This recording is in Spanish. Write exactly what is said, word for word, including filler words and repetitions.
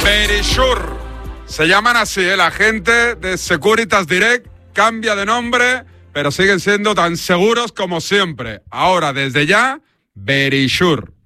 Verisure. Se llaman así, ¿eh? La gente de Securitas Direct cambia de nombre, pero siguen siendo tan seguros como siempre. Ahora, desde ya, Verisure.